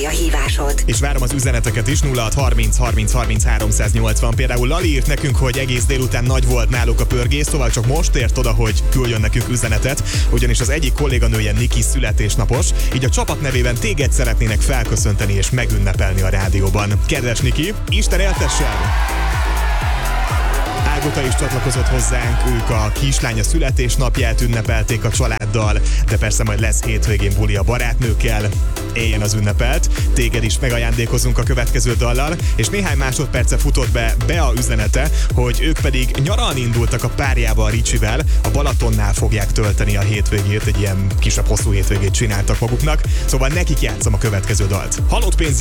a hívásod. És várom az üzeneteket is, 0630 30 30 380. Például Lali írt nekünk, hogy egész délután nagy volt náluk a pörgés, szóval csak most ért oda, hogy küldjön nekünk üzenetet, ugyanis az egyik kolléganője Niki születésnapos, így a csapat nevében téged szeretnének felköszönteni és megünnepelni a rádióban. Kedves Niki, Isten éltessen! Ágota is csatlakozott hozzánk, ők a kislánya születésnapját ünnepelték a családdal, de persze majd lesz hétvégén buli a barátnőkkel. Éljen az ünnepelt, téged is megajándékozunk a következő dallal, és néhány másodperce futott be Bea üzenete, hogy ők pedig nyaralni indultak a párjával, Ricsivel, a Balatonnál fogják tölteni a hétvégét, egy ilyen kisebb hosszú hétvégét csináltak maguknak, szóval nekik játszom a következő dalt. Halott pénz